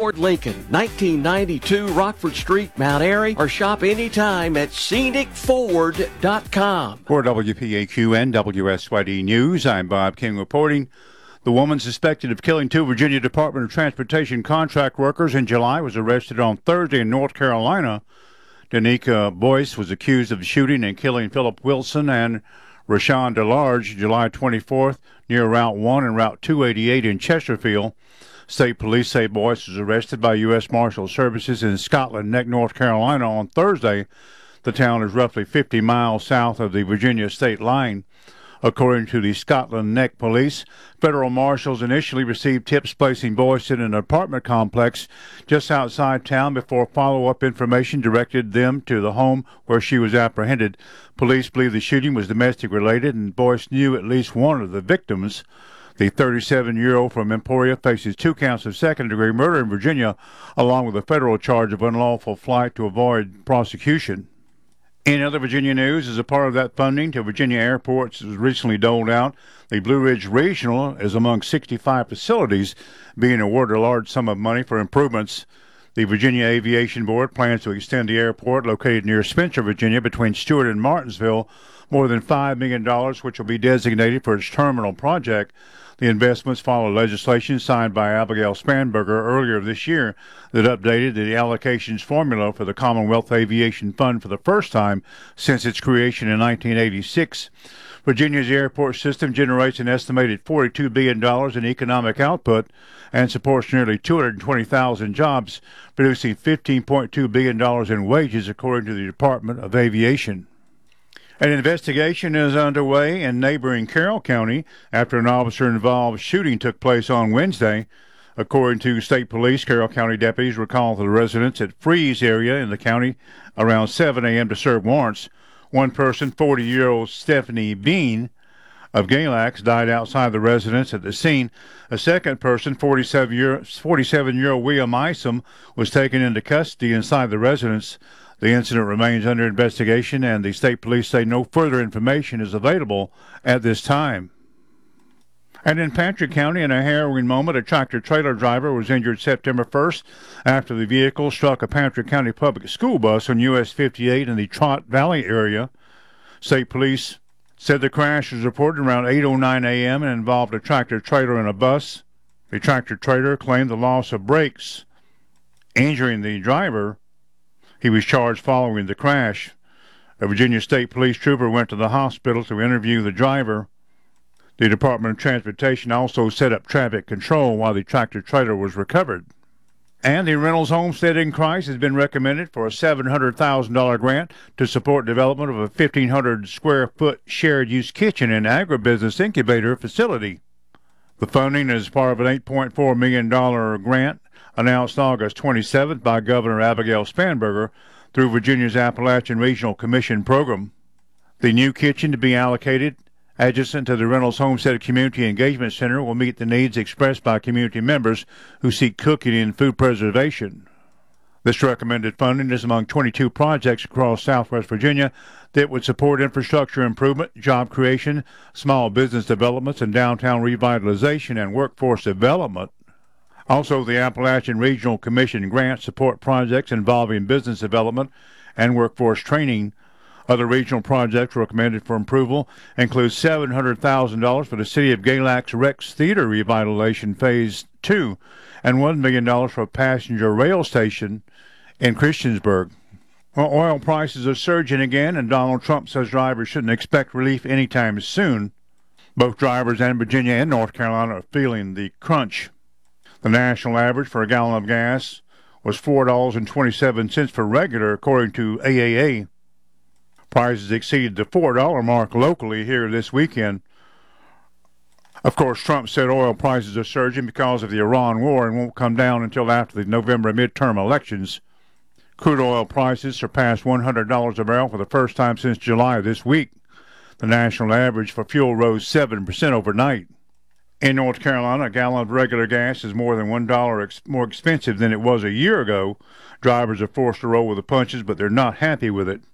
Ford Lincoln, 1992 Rockford Street, Mount Airy, or shop anytime at scenicford.com. For WPAQ and WSYD News, I'm Bob King reporting. The woman suspected of killing two Virginia Department of Transportation contract workers in July was arrested on Thursday in North Carolina. Danica Boyce was accused of shooting and killing Philip Wilson and Rashawn DeLarge July 24th near Route 1 and Route 288 in Chesterfield. State police say Boyce was arrested by U.S. Marshal Services in Scotland Neck, North Carolina on Thursday. The town is roughly 50 miles south of the Virginia state line. According to the Scotland Neck Police, federal marshals initially received tips placing Boyce in an apartment complex just outside town before follow-up information directed them to the home where she was apprehended. Police believe the shooting was domestic-related, and Boyce knew at least one of the victims. The 37-year-old from Emporia faces 2 counts of second-degree murder in Virginia, along with a federal charge of unlawful flight to avoid prosecution. In other Virginia news, as a part of that funding to Virginia airports was recently doled out, the Blue Ridge Regional is among 65 facilities being awarded a large sum of money for improvements. The Virginia Aviation Board plans to extend the airport located near Spencer, Virginia, between Stewart and Martinsville, more than $5 million, which will be designated for its terminal project. The investments follow legislation signed by Abigail Spanberger earlier this year that updated the allocations formula for the Commonwealth Aviation Fund for the first time since its creation in 1986. Virginia's airport system generates an estimated $42 billion in economic output and supports nearly 220,000 jobs, producing $15.2 billion in wages, according to the Department of Aviation. An investigation is underway in neighboring Carroll County after an officer-involved shooting took place on Wednesday. According to state police, Carroll County deputies were called to the residence at Freeze area in the county around 7 a.m. to serve warrants. One person, 40-year-old Stephanie Bean of Galax, died outside the residence at the scene. A second person, 47-year-old William Isom, was taken into custody inside the residence. The incident remains under investigation, and the state police say no further information is available at this time. And in Patrick County, in a harrowing moment, a tractor-trailer driver was injured September 1st after the vehicle struck a Patrick County public school bus on US 58 in the Trot Valley area. State police said the crash was reported around 8:09 a.m. and involved a tractor-trailer and a bus. The tractor-trailer claimed the loss of brakes, injuring the driver. He was charged following the crash. A Virginia State Police trooper went to the hospital to interview the driver. The Department of Transportation also set up traffic control while the tractor-trailer was recovered. And the Reynolds Homestead in Christ has been recommended for a $700,000 grant to support development of a 1,500-square-foot shared-use kitchen and agribusiness incubator facility. The funding is part of an $8.4 million grant announced August 27th by Governor Abigail Spanberger through Virginia's Appalachian Regional Commission program. The new kitchen to be allocated adjacent to the Reynolds Homestead Community Engagement Center will meet the needs expressed by community members who seek cooking and food preservation. This recommended funding is among 22 projects across Southwest Virginia that would support infrastructure improvement, job creation, small business developments, and downtown revitalization and workforce development. Also, the Appalachian Regional Commission grants support projects involving business development and workforce training. Other regional projects recommended for approval include $700,000 for the City of Galax Rex Theater Revitalization Phase 2 and $1 million for a passenger rail station in Christiansburg. Well, oil prices are surging again, and Donald Trump says drivers shouldn't expect relief anytime soon. Both drivers in Virginia and North Carolina are feeling the crunch. The national average for a gallon of gas was $4.27 for regular, according to AAA. Prices exceeded the $4 mark locally here this weekend. Of course, Trump said oil prices are surging because of the Iran war and won't come down until after the November midterm elections. Crude oil prices surpassed $100 a barrel for the first time since July this week. The national average for fuel rose 7% overnight. In North Carolina, a gallon of regular gas is more than $1 more expensive than it was a year ago. Drivers are forced to roll with the punches, but they're not happy with it.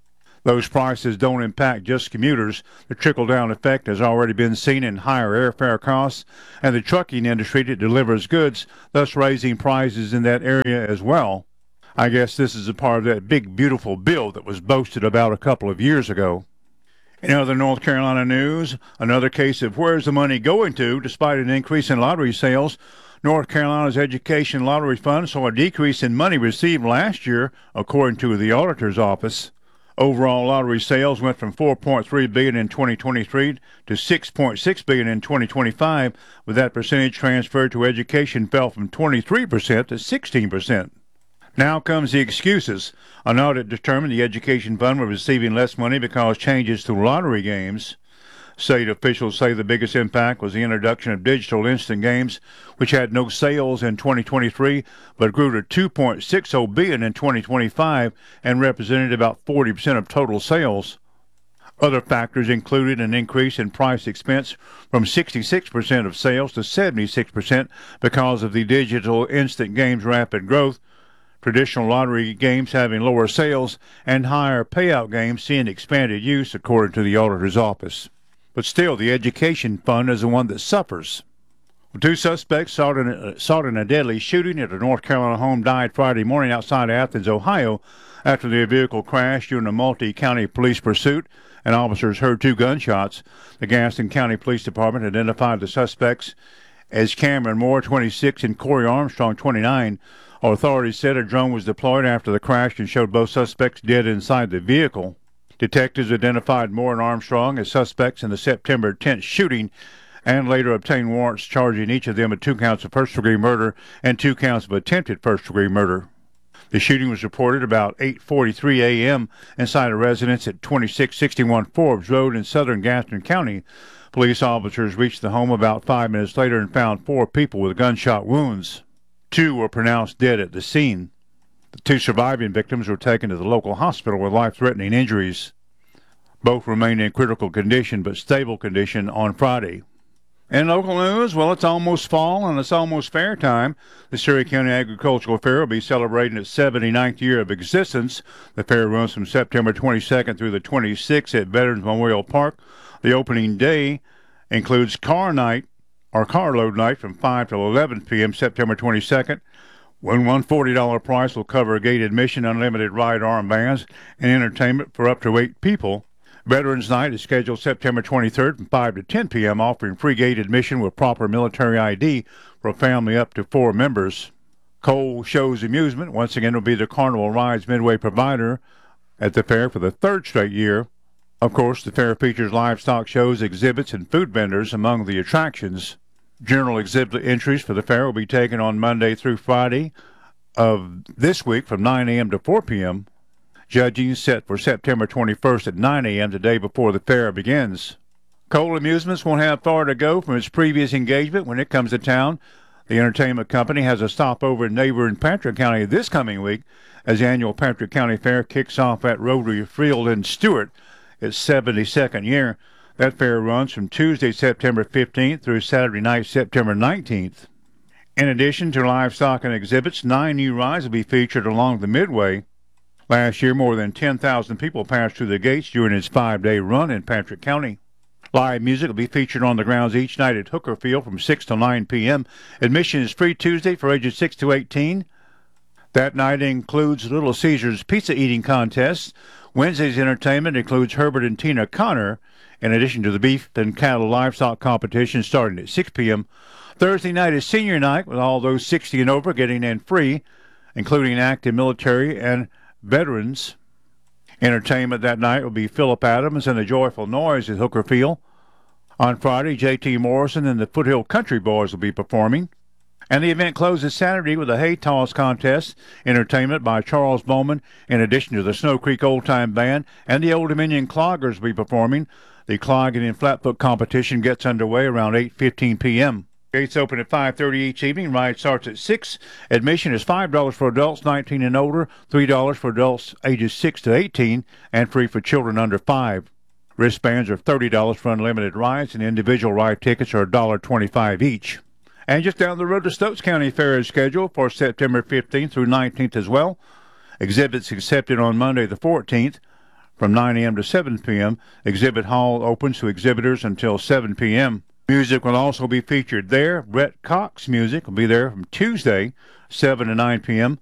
Those prices don't impact just commuters. The trickle-down effect has already been seen in higher airfare costs and the trucking industry that delivers goods, thus raising prices in that area as well. I guess this is a part of that big, beautiful bill that was boasted about a couple of years ago. In other North Carolina news, another case of where's the money going to. Despite an increase in lottery sales, North Carolina's Education Lottery Fund saw a decrease in money received last year, according to the auditor's office. Overall lottery sales went from $4.3 billion in 2023 to $6.6 billion in 2025, with that percentage transferred to education fell from 23% to 16%. Now comes the excuses. An audit determined the education fund was receiving less money because changes to lottery games. State officials say the biggest impact was the introduction of digital instant games, which had no sales in 2023 but grew to $2.60 billion in 2025 and represented about 40% of total sales. Other factors included an increase in price expense from 66% of sales to 76% because of the digital instant games' rapid growth, traditional lottery games having lower sales, and higher payout games seeing expanded use, according to the auditor's office. But still, the education fund is the one that suffers. Two suspects sought in a deadly shooting at a North Carolina home died Friday morning outside Athens, Ohio, after their vehicle crashed during a multi-county police pursuit, and officers heard two gunshots. The Gaston County Police Department identified the suspects as Cameron Moore, 26, and Corey Armstrong, 29. Authorities said a drone was deployed after the crash and showed both suspects dead inside the vehicle. Detectives identified Moore and Armstrong as suspects in the September 10th shooting and later obtained warrants charging each of them with 2 counts of first-degree murder and 2 counts of attempted first-degree murder. The shooting was reported about 8:43 a.m. inside a residence at 2661 Forbes Road in southern Gaston County. Police officers reached the home about 5 minutes later and found 4 people with gunshot wounds. 2 were pronounced dead at the scene. The 2 surviving victims were taken to the local hospital with life-threatening injuries. Both remained in critical condition but stable condition on Friday. In local news, well, it's almost fall and it's almost fair time. The Surry County Agricultural Fair will be celebrating its 79th year of existence. The fair runs from September 22nd through the 26th at Veterans Memorial Park. The opening day includes car load night from 5 till 11 p.m. September 22nd. When one $40 price will cover gate admission, unlimited ride armbands, and entertainment for up to 8 people. Veterans Night is scheduled September 23rd from 5 to 10 p.m., offering free gate admission with proper military ID for a family up to 4 members. Cole Shows Amusement, once again, will be the Carnival Rides Midway provider at the fair for the 3rd straight year. Of course, the fair features livestock shows, exhibits, and food vendors among the attractions. General exhibit entries for the fair will be taken on Monday through Friday of this week from 9 a.m. to 4 p.m. Judging set for September 21st at 9 a.m. the day before the fair begins. Cole Amusements won't have far to go from its previous engagement when it comes to town. The entertainment company has a stopover in neighboring Patrick County this coming week as the annual Patrick County Fair kicks off at Rotary Field in Stewart, its 72nd year. That fair runs from Tuesday, September 15th through Saturday night, September 19th. In addition to livestock and exhibits, 9 new rides will be featured along the Midway. Last year, more than 10,000 people passed through the gates during its 5-day run in Patrick County. Live music will be featured on the grounds each night at Hooker Field from 6 to 9 p.m. Admission is free Tuesday for ages 6 to 18. That night includes Little Caesars pizza eating contest. Wednesday's entertainment includes Herbert and Tina Connor, in addition to the beef and cattle livestock competition starting at 6 p.m. Thursday night is senior night with all those 60 and over getting in free, including active military and veterans. Entertainment that night will be Philip Adams and the Joyful Noise at Hooker Field. On Friday, J.T. Morrison and the Foothill Country Boys will be performing. And the event closes Saturday with a hay toss contest, entertainment by Charles Bowman, in addition to the Snow Creek Old Time Band, and the Old Dominion Cloggers will be performing. The clogging and flatfoot competition gets underway around 8:15 p.m. Gates open at 5:30 each evening. Ride starts at 6. Admission is $5 for adults 19 and older, $3 for adults ages 6 to 18, and free for children under 5. Wristbands are $30 for unlimited rides, and individual ride tickets are $1.25 each. And just down the road, the Stokes County Fair is scheduled for September 15th through 19th as well. Exhibits accepted on Monday the 14th. from 9 a.m. to 7 p.m. Exhibit Hall opens to exhibitors until 7 p.m. Music will also be featured there. Brett Cox music will be there from Tuesday, 7 to 9 p.m.